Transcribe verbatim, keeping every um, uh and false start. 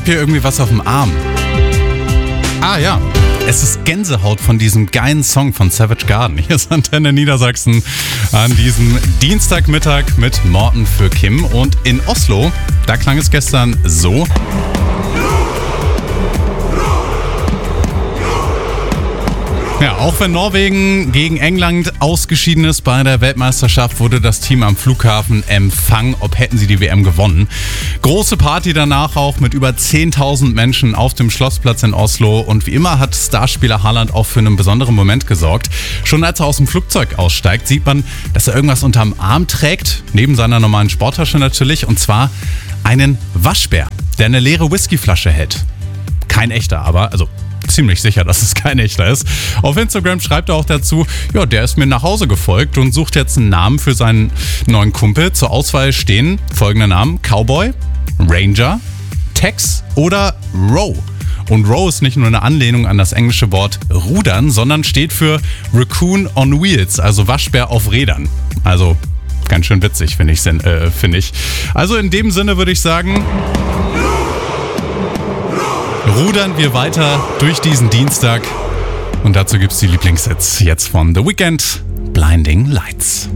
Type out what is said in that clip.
habe hier irgendwie was auf dem Arm. Ah ja, es ist Gänsehaut von diesem geilen Song von Savage Garden. Hier ist Antenne Niedersachsen an diesem Dienstagmittag mit Morten für Kim. Und in Oslo, da klang es gestern so. Ja, auch wenn Norwegen gegen England ausgeschieden ist bei der Weltmeisterschaft, wurde das Team am Flughafen empfangen, ob hätten sie die W M gewonnen. Große Party danach auch mit über zehntausend Menschen auf dem Schlossplatz in Oslo. Und wie immer hat Starspieler Haaland auch für einen besonderen Moment gesorgt. Schon als er aus dem Flugzeug aussteigt, sieht man, dass er irgendwas unterm Arm trägt, neben seiner normalen Sporttasche natürlich, und zwar einen Waschbär, der eine leere Whiskyflasche hält. Kein echter, aber, also ziemlich sicher, dass es kein echter ist. Auf Instagram schreibt er auch dazu, ja, der ist mir nach Hause gefolgt und sucht jetzt einen Namen für seinen neuen Kumpel. Zur Auswahl stehen folgende Namen: Cowboy, Ranger, Tex oder Row. Und Row ist nicht nur eine Anlehnung an das englische Wort Rudern, sondern steht für Raccoon on Wheels, also Waschbär auf Rädern. Also ganz schön witzig, finde ich, äh, find ich. Also in dem Sinne würde ich sagen, rudern wir weiter durch diesen Dienstag. Und dazu gibt's die Lieblingshits jetzt von The Weeknd, Blinding Lights.